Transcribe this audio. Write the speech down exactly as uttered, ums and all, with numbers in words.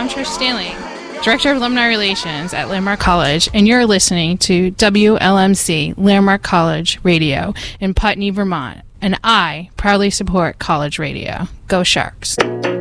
I'm Trish Stanley, Director of Alumni Relations at Landmark College, and you're listening to W L M C, Landmark College Radio in Putney, Vermont. And I proudly support college radio. Go Sharks.